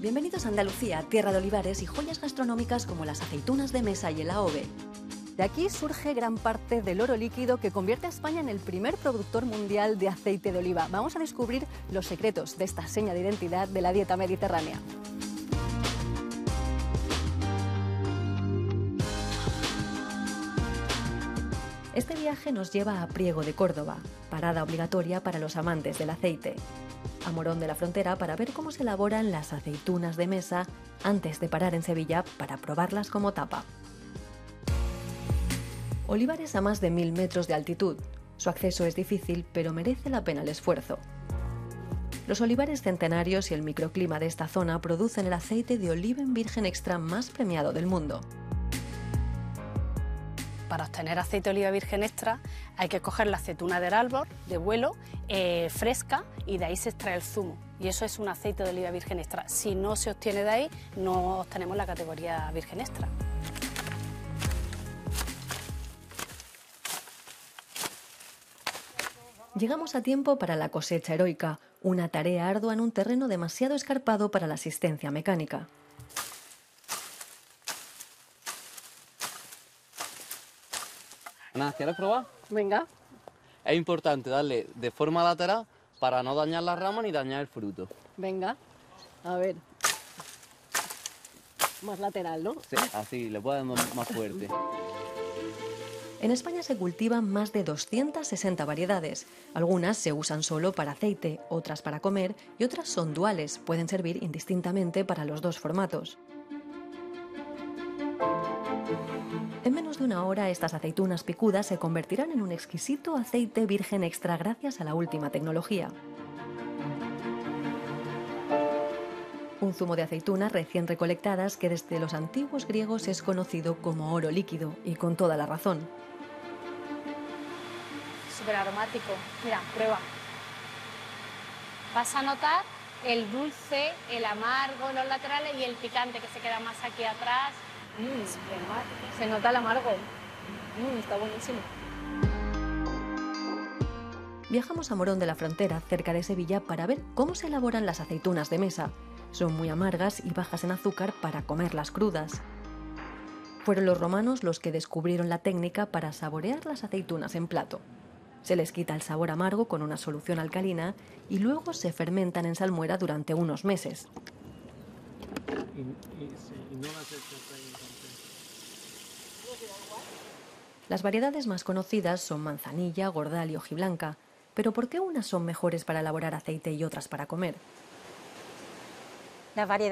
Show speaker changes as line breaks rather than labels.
Bienvenidos a Andalucía, tierra de olivares y joyas gastronómicas como las aceitunas de mesa y el AOVE. De aquí surge gran parte del oro líquido que convierte a España en el primer productor mundial de aceite de oliva. Vamos a descubrir los secretos de esta seña de identidad de la dieta mediterránea. Este viaje nos lleva a Priego de Córdoba, parada obligatoria para los amantes del aceite. A Morón de la Frontera para ver cómo se elaboran las aceitunas de mesa antes de parar en Sevilla para probarlas como tapa. Olivares a más de 1000 metros de altitud. Su acceso es difícil, pero merece la pena el esfuerzo. Los olivares centenarios y el microclima de esta zona producen el aceite de oliva en virgen extra más premiado del mundo.
Para obtener aceite de oliva virgen extra hay que coger la aceituna del árbol, de vuelo, fresca, y de ahí se extrae el zumo. Y eso es un aceite de oliva virgen extra. Si no se obtiene de ahí, no obtenemos la categoría virgen extra.
Llegamos a tiempo para la cosecha heroica, una tarea ardua en un terreno demasiado escarpado para la asistencia mecánica.
Ana, ¿quieres probar?
Venga.
Es importante darle de forma lateral para no dañar la rama ni dañar el fruto.
Venga. A ver. Más lateral, ¿no?
Sí, así, le puedes dar más fuerte.
En España se cultivan más de 260 variedades. Algunas se usan solo para aceite, otras para comer y otras son duales, pueden servir indistintamente para los dos formatos. En menos de una hora, estas aceitunas picudas se convertirán en un exquisito aceite virgen extra gracias a la última tecnología. Un zumo de aceitunas recién recolectadas que desde los antiguos griegos es conocido como oro líquido, y con toda la razón.
Súper aromático. Mira, prueba. Vas a notar el dulce, el amargo en los laterales y el picante que se queda más aquí atrás. Se nota el amargo. Está buenísimo.
Viajamos a Morón de la Frontera, cerca de Sevilla, para ver cómo se elaboran las aceitunas de mesa. Son muy amargas y bajas en azúcar para comerlas crudas. Fueron los romanos los que descubrieron la técnica para saborear las aceitunas en plato. Se les quita el sabor amargo con una solución alcalina y luego se fermentan en salmuera durante unos meses. Las variedades más conocidas son manzanilla, gordal y hojiblanca, pero ¿por qué unas son mejores para elaborar aceite y otras para comer?
Las variedades